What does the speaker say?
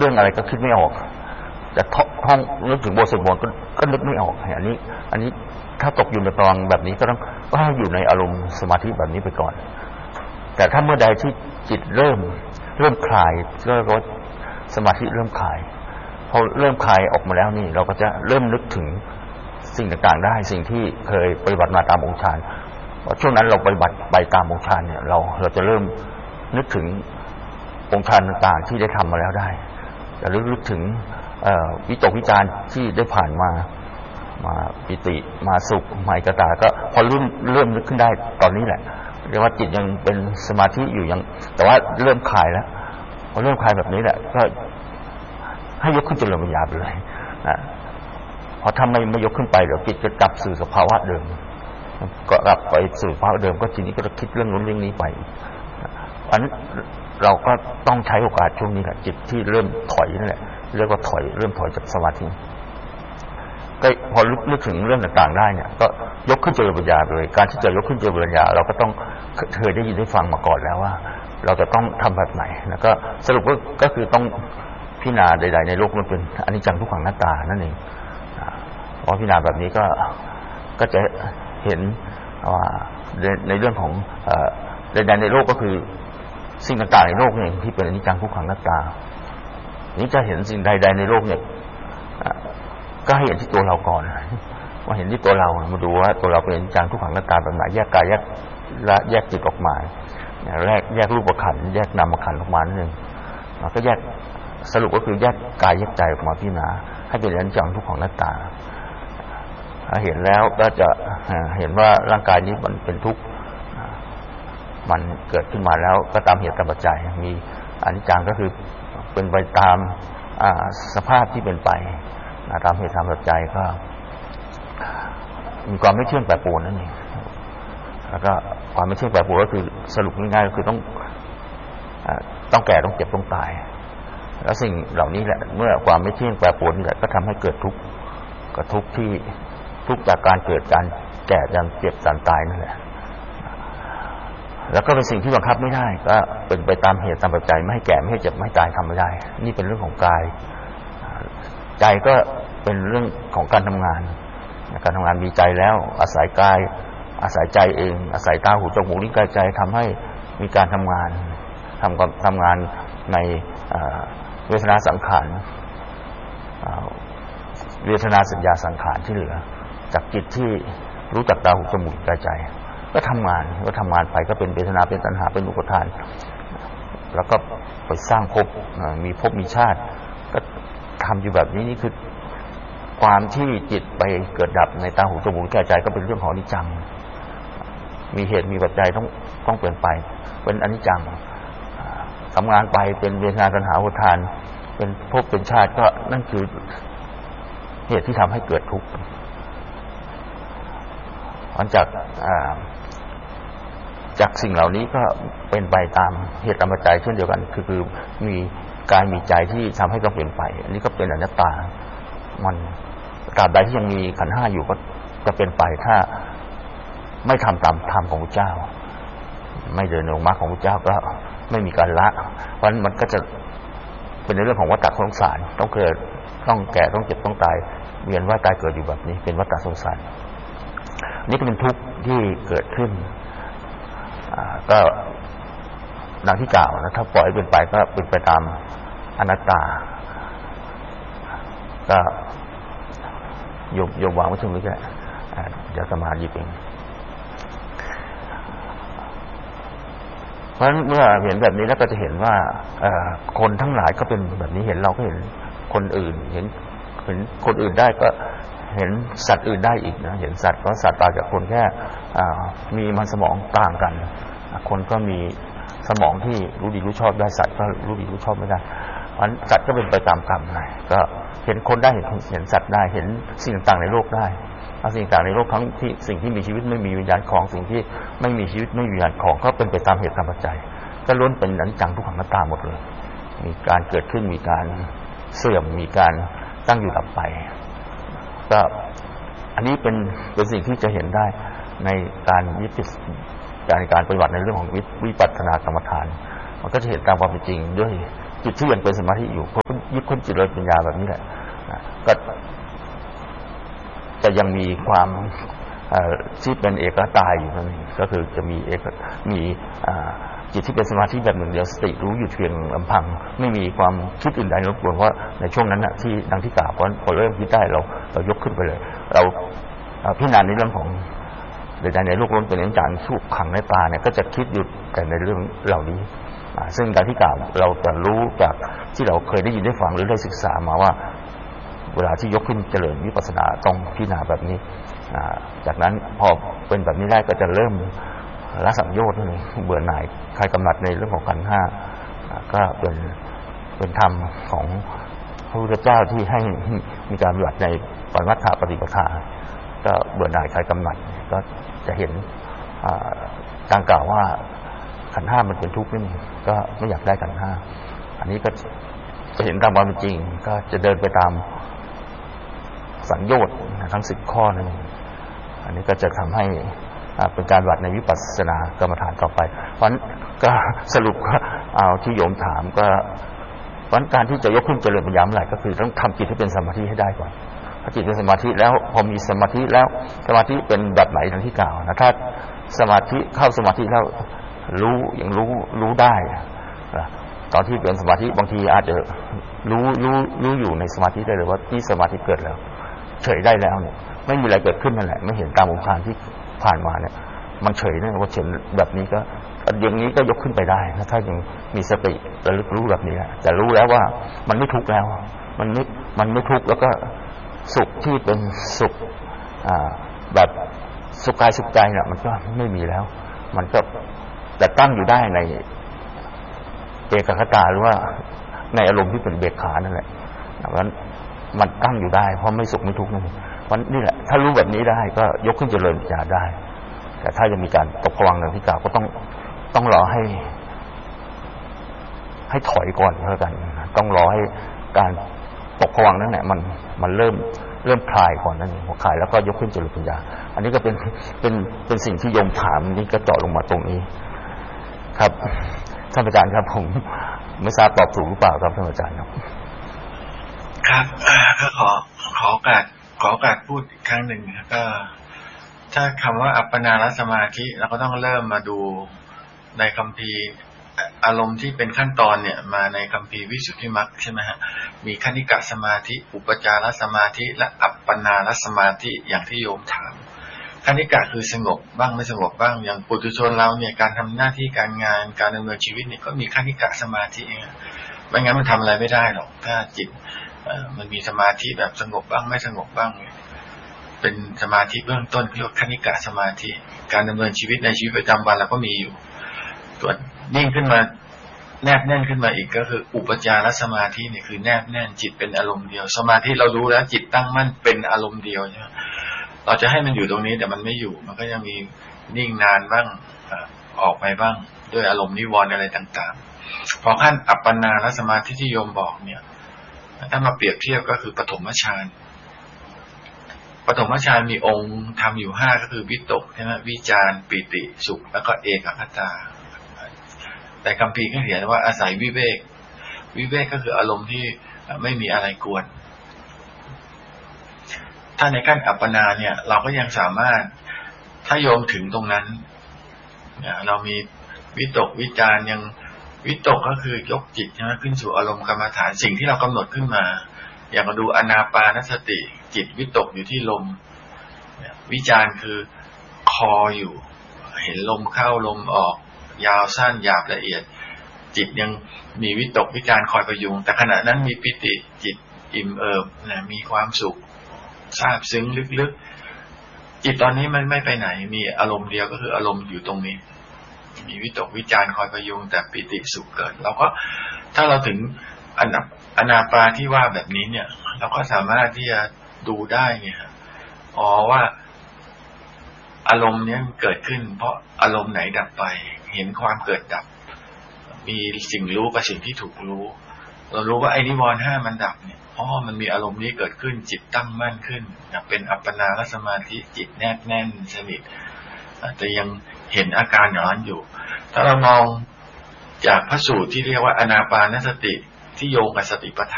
รื่องอะไรก็คิดไม่ออกจะท่องนึกถึงบทสวดมนต์ก็นึกไม่ออกอันนี้ถ้าตกอยู่ในภวังค์แบบนี้ก็ต้องอยู่ในอารมณ์สมาธิแบบนี้ไปก่อนแต่ถ้าเมื่อใดที่จิตเริ่มคลายก็สมาธิเริ่มคลายพอเริ่มคลายออกมาแล้วนี่เราก็จะเริ่มนึกถึงสิ่งต่างๆได้สิ่งที่เคยปฏิบัติมาตามองค์ฌานช่วงนั้นเราปฏิบัติไปตามองค์ฌานเนี่ยเราจะเริ่มนึกถึงองค์ฌานต่างๆที่ได้ทำมาแล้วได้จะนึกถึงวิตกวิจารที่ได้ผ่านมาปิติมาสุขมาอิกตาก็พอเริ่มนึกขึ้นได้ตอนนี้แหละเรียกว่าจิตยังเป็นสมาธิอยู่ยังแต่ว่าเริ่มคลายแล้วพอเริ่มคลายแบบนี้แหละก็ให้ยกขึ้นเจริญปัญญาไปเลยนะเพราะถ้าไม่ยกขึ้นไปเดี๋ยวจิตจะกลับสู่สภาวะเดิมก็กลับไปสู่สภาวะเดิมก็ทีนี้ก็จะคิดเรื่องนู้นเรื่องนี้ไปอันนั้นเราก็ต้องใช้โอกาสช่วงนี้แหละจิตที่เริ่มถอยนั่นแหละเรียกว่าเริ่มถอยจากสมาธิก็พอนึกถึงเรื่องต่างๆได้เนี่ยก็ยกขึ้นเจริญปัญญาเลยการที่จะยกขึ้นเจริญปัญญาเราก็ต้องเคยได้ยินได้ฟังมาก่อนแล้วว่าเราจะต้องทำแบบไหนแล้วก็สรุปก็คือต้องพิจารณาใดๆในโลกมันเป็นอนิจจังทุกขังอนัตตานั่นเองพอพิจารณาแบบนี้ก็จะเห็นว่าในเรื่องของใดๆในโลกก็คือสิ่งต่างๆในโลกนี่ที่เป็นอนิจจังทุกขังอนัตตานี้จะเห็นสิ่งใดๆในโลกเนี่ยก็ให้เห็นที่ตัวเราก่อนมาเห็นที่ตัวเรามาดูว่าตัวเราเป็นอนิจจังทุกขังอนัตตาแบบไหนแยกกายแยกจิตออกมาแยกรูปขันธ์แยกนามขันธ์ออกมานั่นเองก็แยกสรุปก็คือแยกกายแยกใจออกมาพิจารณาให้เป็นอนิจจังทุกขังอนัตตาเห็นแล้วก็จะเห็นว่าร่างกายนี้มันเป็นทุกข์มันเกิดขึ้นมาแล้วก็ตามเหตุตามปัจจัยมีอนิจจังก็คือเป็นไปตามสภาพที่เป็นไปตามเหตุตามปัจจัยก็มีความไม่เที่ยงแปรปรวนนั่นเองแล้วก็ความไม่เที่ยงแปรปรวนก็คือสรุปง่ายๆก็คือต้องแก่ต้องเจ็บต้องตายแล้วสิ่งเหล่านี้แหละเมื่อความไม่เที่ยงแปรปรวนนี่แหละก็ทำให้เกิดทุกข์ก็ทุกข์ที่ทุกข์จากการเกิดการแก่การเจ็บการตายนั่นแหละแล้วก็เป็นสิ่งที่บังคับไม่ได้ก็เป็นไปตามเหตุตามปัจจัยไม่ให้แก่ไม่ให้เจ็บไม่ให้ตายทำไม่ได้นี่เป็นเรื่องของกายใจก็เป็นเรื่องของการทำงานมีใจแล้วอาศัยกายอาศัยใจเองอาศัยตาหูจมูกลิ้นกายใจทำให้มีการทำงานในเวทนาสังขารเวทนาสัญญาสังขารที่เหลือจากจิตที่รู้จักตาหูจมูกลิ้นกายใจก็ทำงานไปก็เป็นเวทนาเป็นตัณหาเป็นอุปทานแล้วก็ไปสร้างภพมีภพมีชาติก็ทำอยู่แบบนี้นี่คือความที่จิตไปเกิดดับในตาหูจมูกลิ้นกายใจก็เป็นเรื่องของอนิจจังมีเหตุมีปัจจัยต้องเปลี่ยนไปเป็นอนิจจังทำงานไปเป็นเวทนาตัณหาอุปทานเป็นภพเป็นชาติก็นั่นคือเหตุที่ทำให้เกิดทุกข์หลังจากสิ่งเหล่านี้ก็เป็นไปตามเหตุตามปัจจัยเช่นเดียวกันคือมีกายมีใจที่ทำให้ต้องเปลี่ยนไปอันนี้ก็เป็นอนัตตามันตราบใดที่ยังมีขันธ์ห้าอยู่ก็จะเป็นไปถ้าไม่ทำตามธรรมของพระเจ้าไม่เดินองค์มรรคของพระเจ้าก็ไม่มีการละเพราะมันก็จะเป็นในเรื่องของวัฏฏะสงสารต้องเกิดต้องแก่ต้องเจ็บต้องตายเวียนว่ายตายเกิดอยู่แบบนี้เป็นวัฏฏะสงสารนี่ก็เป็นทุกข์ที่เกิดขึ้นก็ดังที่กล่าวนะถ้าปล่อยเป็นไปก็เป็นไปตามอนัตตาก็โยมวางไว้ตรงนี้ก็เดี๋ยวสมาธิเองเพราะฉะนั้นเมื่อเห็นแบบนี้แล้วก็จะเห็นว่าคนทั้งหลายก็เป็นแบบนี้เห็นเราก็เห็นคนอื่นเห็นคนอื่นได้ก็เห็นสัตว์อื่นได้อีกนะเห็นสัตว์เพราะสัตว์ต่างจากคนแค่มีมันสมองต่างกันคนก็มีสมองที่รู้ดีรู้ชอบได้สัตว์ก็รู้ดีรู้ชอบไม่ได้เพราะสัตว์ก็เป็นไปตามกรรมไงก็เห็นคนได้เห็นสัตว์ได้เห็นสิ่งต่างๆในโลกได้สิ่งต่างๆในโลกทั้งที่สิ่งที่มีชีวิตไม่มีวิญญาณของสิ่งที่ไม่มีชีวิตไม่มีวิญญาณของก็เป็นไปตามเหตุตามปัจจัยก็ล้วนเป็นอนิจจังทุกขังอนัตตาหมดเลยมีการเกิดขึ้นมีการเสื่อมมีการตั้งอยู่ดับไปก็อันนี้เป็นสิ่งที่จะเห็นได้ในการการปฏิบัติในเรื่องของวิปัสสนากรรมฐานมันก็จะเห็นตามความเป็นจริงด้วยจิตที่ยังเป็นสมาธิอยู่เพราะยึดคุ้นจิตเลยปัญญาแบบนี้แหละก็จะยังมีความที่เป็นเอกตายอยู่นั่นเองก็คือจะมีจิตที่เป็นสมาธิแบบหนึ่งเดียวสติรู้อยู่เพียงลำพังไม่มีความคิดอื่นใดรบกวนเพราะในช่วงนั้นนะที่ดังที่กล่าวพอเริ่มคิดได้เรายกขึ้นไปเลยเราพิจารณาในเรื่องของในโลกล้นเป็นอาจารย์สู้ขังในตาเนี่ยก็จะคิดอยู่แต่ในเรื่องเหล่านี้ซึ่งดังที่กล่าวเราจะรู้จากที่เราเคยได้ยินได้ฟังหรือได้ศึกษามาว่าเวลาที่ยกขึ้นเจริญวิปัสสนาต้องพิจารณาแบบนี้จากนั้นพอเป็นแบบนี้ได้ก็จะเริ่มละสังโยชน์เบื่อหน่ายคลายกำหนัดในเรื่องของขันธ์ห้าก็เป็นธรรมของพระพุทธเจ้าที่ให้มีการปฏิบัติในปรมัตถปฏิปทาก็เบื่อหน่ายคลายกำหนัดก็จะเห็นการกล่าวว่าขันธ์ห้ามันเป็นทุกข์นี่ก็ไม่อยากได้ขันธ์ห้าอันนี้ก็จะเห็นตามความเป็นจริงก็จะเดินไปตามสังโยชน์ทั้ง10ข้อนั่นเองอันนี้ก็จะทำให้เป็นการปฏิบัติในวิปัสสนากรรมฐานต่อไปเพราะฉะนั้นก็สรุปเอาที่โยมถามก็เพราะการที่จะยกขึ้นเจริญปัญญาเมื่อไหร่ก็คือต้องทำจิตให้เป็นสมาธิให้ได้ก่อนพอจิตเป็นสมาธิแล้วพอมีสมาธิแล้วสมาธิเป็นแบบไหนดังที่กล่าวนะถ้าสมาธิเข้าสมาธิแล้วรู้ได้ตอนที่เป็นสมาธิบางทีอาจจะรู้อยู่ในสมาธิได้เลยว่าที่สมาธิเกิดแล้วเฉยได้แล้วเนี่ยไม่มีอะไรเกิดขึ้นนั่นแหละไม่เห็นตามองค์การที่ผ่านมาเนี่ยมันเฉยเนี่ยว่าเฉยแบบนี้ก็อย่างนี้ก็ยกขึ้นไปได้นะถ้ายังมีสติระลึกรู้แบบนี้แต่รู้แล้วว่ามันไม่ทุกข์แล้วมันไม่ทุกข์แล้วก็สุขที่เป็นสุขแบบสุขกายสุขใจเนี่ยมันก็ไม่มีแล้วมันก็แต่ตั้งอยู่ได้ในเอกคตาหรือว่าในอารมณ์ที่เป็นเบกขานั่นแหละเพราะฉะนั้นมันตั้งอยู่ได้เพราะไม่สุขไม่ทุกข์นั่นเพราะนี่แหละถ้ารู้แบบนี้ได้ก็ยกขึ้นเจริญปัญญาได้แต่ถ้าจะมีการตกผวังค์อย่างที่กล่าวก็ต้องรอให้ถอยก่อนเท่ากันต้องรอให้การตกผวังค์นั้นเนี่ยมันเริ่มคลายก่อนนั่นเองพอคลายแล้วก็ยกขึ้นเจริญปัญญาอันนี้ก็เป็นสิ่งที่โยมถามนี่ก็เจาะลงมาตรงนี้ครับท่านอาจารย์ครับผมไม่ทราบตอบถูกหรือเปล่าครับท่านอาจารย์ครับครับก็ขอโอกาสพูดอีกครั้งหนึ่งก็ถ้าคำว่าอัปปนารสมาธิเราก็ต้องเริ่มมาดูในคัมภีร์อารมณ์ที่เป็นขั้นตอนเนี่ยมาในคัมภีร์วิสุทธิมรรคใช่ไหมฮะมีคณิกะสมาธิอุปจารสมาธิและอัปปนารสมาธิอย่างที่โยมถามคณิกะคือสงบบ้างไม่สงบบ้างอย่างปุถุชนเราเนี่ยการทำหน้าที่การงานการดำเนินชีวิตเนี่ยก็มีคณิกะสมาธิเองไม่งั้นมันทำอะไรไม่ได้หรอกถ้าจิตมันมีสมาธิแบบสงบบ้างไม่สงบบ้างเป็นสมาธิเบื้องต้นเรียกว่าคณิกะสมาธิการดำเนินชีวิตในชีวิตประจำวันเราก็มีอยู่ส่วนยิ่งขึ้นมาแนบแน่นขึ้นมาอีกก็คืออุปจารสมาธิเนี่ยคือแนบแน่นจิตเป็นอารมณ์เดียวสมาธิเรารู้แล้วจิตตั้งมั่นเป็นอารมณ์เดียวใช่ไหมเราจะให้มันอยู่ตรงนี้แต่มันไม่อยู่มันก็ยังมีนิ่งนานบ้างออกไปบ้างด้วยอารมณ์นิวรณ์อะไรต่างๆพอขั้นอัปปนารสมาธิที่โยมบอกเนี่ยถ้ามาเปรียบเทียบก็คือปฐมฌานมีองค์ทำอยู่5ก็คือวิตกใช่ไหมวิจารปิติสุขแล้วก็เอกคตาแต่คัมภีร์ก็เขียนว่าอาศัยวิเวกก็คืออารมณ์ที่ไม่มีอะไรกวนถ้าในขั้นอัปปนาเนี่ยเราก็ยังสามารถถ้าโยมถึงตรงนั้นเรามีวิตกวิจารยังวิตกก็คือยกจิตนะขึ้นสู่อารมณ์กรรมฐานสิ่งที่เรากำหนดขึ้นมาอย่างมาดูอานาปานสติจิตวิตกอยู่ที่ลมวิจารคือคออยู่เห็นลมเข้าลมออกยาวสั้นหยาบละเอียดจิตยังมีวิตกวิจารคอยประยุงแต่ขณะนั้นมีปิติจิตอิ่มเอิบมีความสุขซาบซึ้งลึกๆจิตตอนนี้มันไม่ไปไหนมีอารมณ์เดียวก็คืออารมณ์อยู่ตรงนี้มีวิตกวิจารคอยประยุงแต่ปิติสุขเกิดเราก็ถ้าเราถึงอนาปาที่ว่าแบบนี้เนี่ยเราก็สามารถที่จะดูได้ไงครับว่าอารมณ์นี้เกิดขึ้นเพราะอารมณ์ไหนดับไปเห็นความเกิดดับมีสิ่งรู้กับสิ่งที่ถูกรู้เรารู้ว่าไอ้นิวรณ์5มันดับเนี่ยมันมีอารมณ์นี้เกิดขึ้นจิตตั้งมั่นขึ้นเป็นอัปปนารสมาธิจิตแนบแน่นสนิทแต่ยังเห็นอาการอย่างนั้นอยู่ถ้าเรามองจากพระสูตรที่เรียกว่าอานาปานสติที่โยงกับสติปัฏฐาน